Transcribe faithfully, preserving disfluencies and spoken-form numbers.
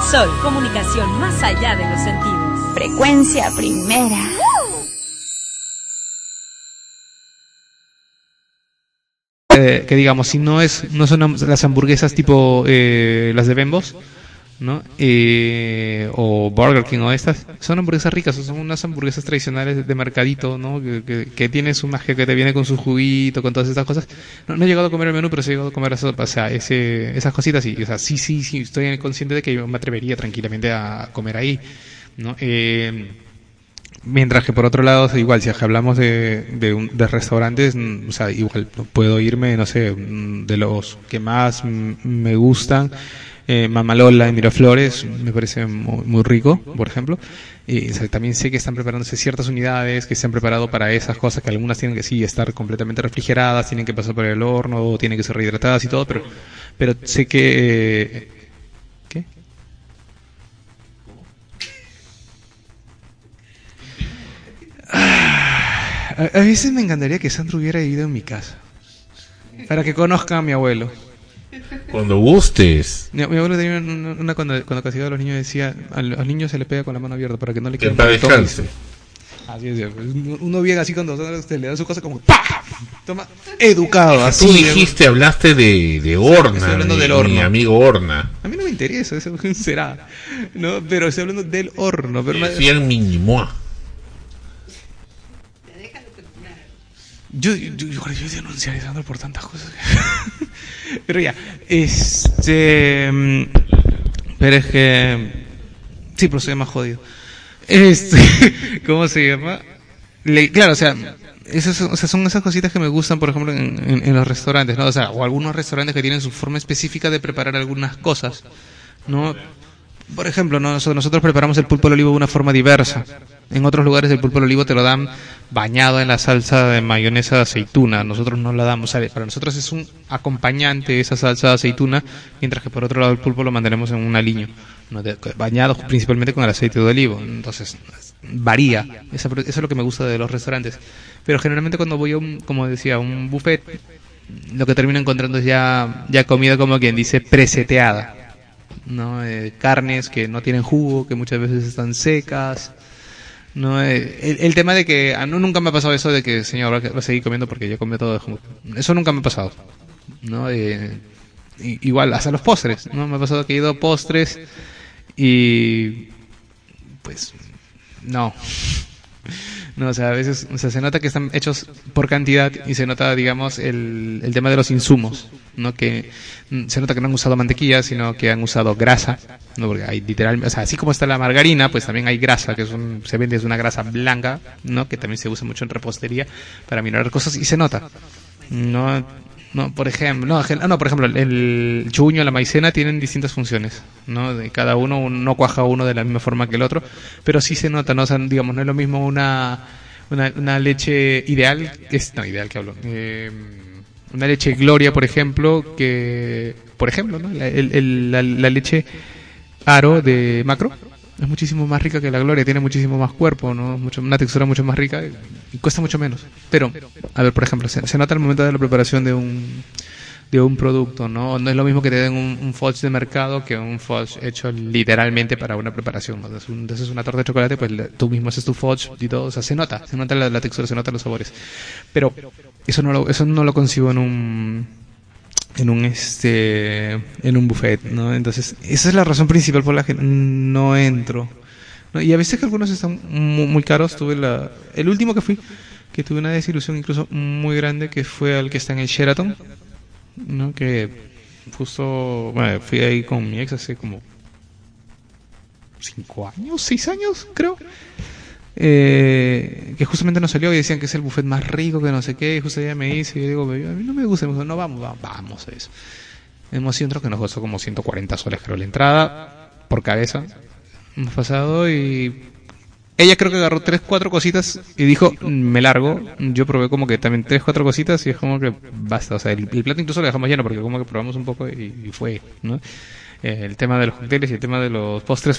Sol, comunicación más allá de los sentidos. Frecuencia primera. Eh, que digamos, si no es no son las hamburguesas tipo eh, las de Bembos, ¿no? Eh, o Burger King o estas, son hamburguesas ricas, son unas hamburguesas tradicionales de mercadito, ¿no? Que, que, que tiene su magia, que te viene con su juguito, con todas estas cosas. No, no he llegado a comer el menú, pero sí he llegado a comer eso, o sea, ese, esas cositas, y, o sea, sí, sí, sí, estoy consciente de que yo me atrevería tranquilamente a comer ahí, ¿no? Eh, Mientras que por otro lado, igual, si hablamos de, de, un, de restaurantes, o sea, igual puedo irme, no sé, de los que más me gustan, eh, Mamalola en Miraflores, me parece muy, muy rico, por ejemplo. Y o sea, también sé que están preparándose ciertas unidades que se han preparado para esas cosas, que algunas tienen que sí estar completamente refrigeradas, tienen que pasar por el horno, tienen que ser rehidratadas y todo, pero, pero sé que... Eh, ¿Qué? A, a veces me encantaría que Sandro hubiera vivido en mi casa, para que conozca a mi abuelo. Cuando gustes. Mi, mi abuelo tenía una, una cuando, cuando castigaba a los niños, decía, a los niños se le pega con la mano abierta para que no le Que queden para moretones. descanse. Así es, uno viene así cuando usted le da su cosa como ¡pah! Toma, educado, así. Tú dijiste, hablaste de, de Horna, Estoy hablando mi, del horno. mi amigo Horna. A mí no me interesa, eso será, ¿no? Pero estoy hablando del horno. Pero me... Decían Minimoa. Yo, yo, yo, yo, yo denunciaré a Sandro por tantas cosas. Pero ya, este... Pero es que... Sí, pero soy más jodido. Este... ¿Cómo se llama? Le, claro, o sea... Esas, o sea, son esas cositas que me gustan, por ejemplo, en, en, en los restaurantes, ¿no? O sea, o algunos restaurantes que tienen su forma específica de preparar algunas cosas, ¿no? Por ejemplo, ¿no? nosotros, nosotros preparamos el pulpo al olivo de una forma diversa. En otros lugares el pulpo al olivo te lo dan bañado en la salsa de mayonesa de aceituna. Nosotros no la damos, ¿sabes? Para nosotros es un acompañante esa salsa de aceituna, mientras que por otro lado el pulpo lo mantenemos en un aliño, ¿no? De, bañado principalmente con el aceite de olivo. Entonces, varía. Eso, eso es lo que me gusta de los restaurantes. Pero generalmente cuando voy a un, como decía, a un buffet, lo que termino encontrando es ya, ya comida, como quien dice, preseteada, ¿no? Eh, carnes que no tienen jugo, que muchas veces están secas, ¿no? Eh, el, el tema de que a, no, nunca me ha pasado eso de que, señor, va a seguir comiendo porque yo comí todo de jugo. Eso nunca me ha pasado, ¿no? Eh, igual, hasta los postres, ¿no? Me ha pasado que he ido a postres y pues no. No, o sea, a veces, o sea, se nota que están hechos por cantidad y se nota, digamos, el, el tema de los insumos, ¿no? Que se nota que no han usado mantequilla, sino que han usado grasa, ¿no? Porque hay literalmente, o sea, así como está la margarina, pues también hay grasa, que es un, se vende, es una grasa blanca, ¿no? Que también se usa mucho en repostería para minorar cosas y se nota, ¿no? No, por ejemplo, no, no, por ejemplo, el chuño, la maicena tienen distintas funciones, ¿no? De cada uno, no cuaja uno de la misma forma que el otro, pero sí se nota, ¿no? O sea, digamos, no es lo mismo una una, una leche ideal, es, no, ideal que hablo, eh, una leche Gloria, por ejemplo, que, por ejemplo, ¿no? La, el, el, la, la leche Aro de Macro es muchísimo más rica que la Gloria, tiene muchísimo más cuerpo, ¿no? Mucho, una textura mucho más rica y, y cuesta mucho menos. Pero, a ver, por ejemplo, se, se nota al momento de la preparación de un de un producto, ¿no? No es lo mismo que te den un, un fudge de mercado que un fudge hecho literalmente para una preparación, ¿no? Entonces, un, entonces una torta de chocolate, pues tú mismo haces tu fudge y todo, o sea, se nota, se nota la, la textura, se notan los sabores. Pero eso no lo, eso no lo consigo en un en un este en un buffet, ¿no? Entonces esa es la razón principal por la que no entro, ¿no? Y a veces que algunos están muy, muy caros. Tuve la el último que fui que tuve una desilusión incluso muy grande, que fue al que está en el Sheraton, ¿no? Que justo, bueno, fui ahí con mi ex hace como cinco años, seis años creo, eh, que justamente nos salió y decían que es el buffet más rico, que no sé qué, y justo ella me dice, y yo digo, a mí no me gusta, me dijo, no, vamos, vamos, vamos a eso. Hemos ido un que nos costó como ciento cuarenta soles, creo, la entrada por cabeza. Hemos pasado y ella creo que agarró tres, cuatro cositas y dijo, me largo. Yo probé como que también tres, cuatro cositas y es como que basta. O sea, el, el plato incluso lo dejamos lleno porque como que probamos un poco y, y fue, ¿no? Eh, el tema de los cócteles y el tema de los postres